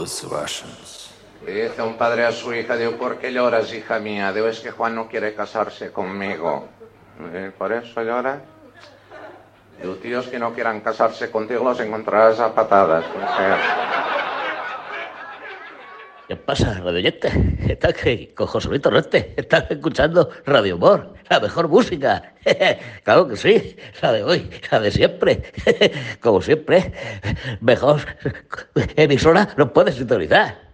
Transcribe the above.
those Russians. Dice un padre a su hija, digo, ¿por qué lloras, hija mía? Digo, es que Juan no quiere casarse conmigo. ¿Por eso lloras? Digo, tíos que no quieran casarse contigo los encontrarás a patadas, mujer. ¿Qué pasa, radioyente? Está aquí con José Luis Torrente. Estás escuchando Radio Humor, la mejor música. Claro que sí, la de hoy, la de siempre. Como siempre, mejor emisora no puedes sintonizar.